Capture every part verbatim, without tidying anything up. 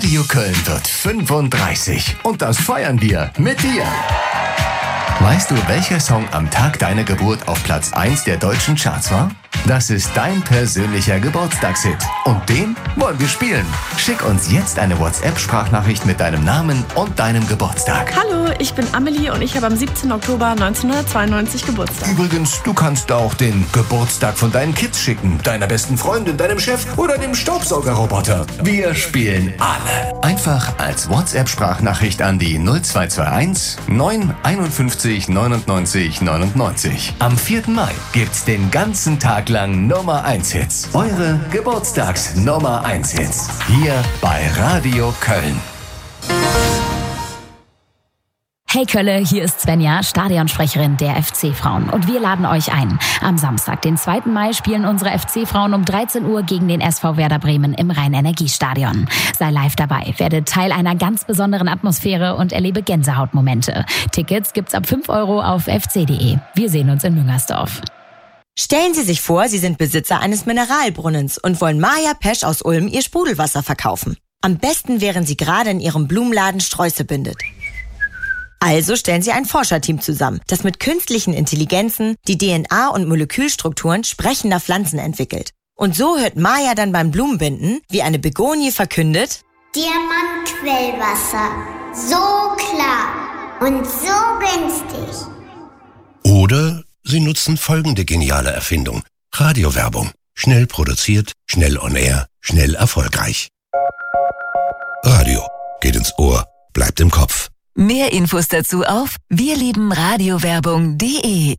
Radio Köln wird fünfunddreißig und das feiern wir mit dir. Weißt du, welcher Song am Tag deiner Geburt auf Platz eins der deutschen Charts war? Das ist dein persönlicher Geburtstagshit und den wollen wir spielen. Schick uns jetzt eine WhatsApp-Sprachnachricht mit deinem Namen und deinem Geburtstag. Hallo, ich bin Amelie und ich habe am siebzehnten Oktober neunzehnhundertzweiundneunzig Geburtstag. Übrigens, du kannst auch den Geburtstag von deinen Kids schicken, deiner besten Freundin, deinem Chef oder dem Staubsaugerroboter. Wir spielen alle. Einfach als WhatsApp-Sprachnachricht an die null zwei zwei eins neun fünf eins neunundneunzig neunundneunzig. Am vierten Mai gibt's den ganzen Tag lang Nummer eins Hits. Eure Geburtstags-Nummer eins Hits. Hier bei Radio Köln. Hey Kölle, hier ist Svenja, Stadionsprecherin der F C-Frauen. Und wir laden euch ein. Am Samstag, den zweiten Mai, spielen unsere F C-Frauen um dreizehn Uhr gegen den S V Werder Bremen im Rhein-Energie-Stadion. Sei live dabei, werde Teil einer ganz besonderen Atmosphäre und erlebe Gänsehautmomente. Tickets gibt's ab fünf Euro auf f c punkt de. Wir sehen uns in Müngersdorf. Stellen Sie sich vor, Sie sind Besitzer eines Mineralbrunnens und wollen Maja Pesch aus Ulm Ihr Sprudelwasser verkaufen. Am besten, während Sie gerade in Ihrem Blumenladen Sträuße bindet. Also stellen Sie ein Forscherteam zusammen, das mit künstlichen Intelligenzen die D N A und Molekülstrukturen sprechender Pflanzen entwickelt. Und so hört Maja dann beim Blumenbinden, wie eine Begonie verkündet: Diamantquellwasser. So klar und so günstig. Oder Sie nutzen folgende geniale Erfindung. Radiowerbung. Schnell produziert, schnell on air, schnell erfolgreich. Radio. Geht ins Ohr, bleibt im Kopf. Mehr Infos dazu auf wirliebenradiowerbung punkt de.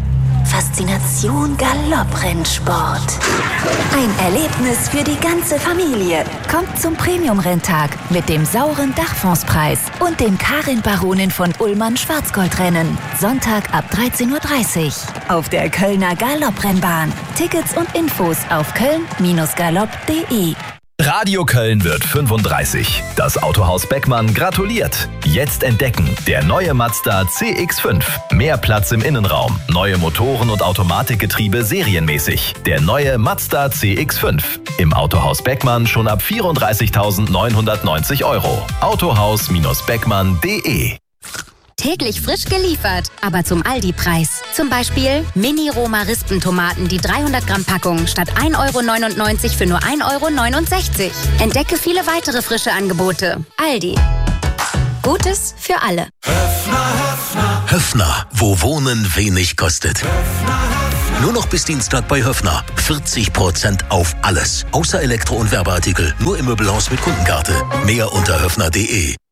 Faszination Galopprennsport. Ein Erlebnis für die ganze Familie. Kommt zum Premium-Renntag mit dem sauren Dachfondspreis und dem Karin-Baronin von Ullmann Schwarzgoldrennen. Sonntag ab dreizehn Uhr dreißig auf der Kölner Galopprennbahn. Tickets und Infos auf köln Galopp punkt de. Radio Köln wird fünfunddreißig. Das Autohaus Beckmann gratuliert. Jetzt entdecken. Der neue Mazda C X fünf. Mehr Platz im Innenraum. Neue Motoren und Automatikgetriebe serienmäßig. Der neue Mazda C X fünf. Im Autohaus Beckmann schon ab vierunddreißigtausendneunhundertneunzig Euro. Autohaus-Beckmann punkt de. Täglich frisch geliefert, aber zum Aldi-Preis. Zum Beispiel Mini-Roma-Rispentomaten, die dreihundert Gramm Packung, statt ein Euro neunundneunzig für nur ein Euro neunundsechzig. Entdecke viele weitere frische Angebote. Aldi. Gutes für alle. Höfner, Höfner. Höfner, wo Wohnen wenig kostet. Höfner, Höfner. Nur noch bis Dienstag bei Höfner. vierzig Prozent auf alles. Außer Elektro- und Werbeartikel. Nur im Möbelhaus mit Kundenkarte. Mehr unter höfner punkt de.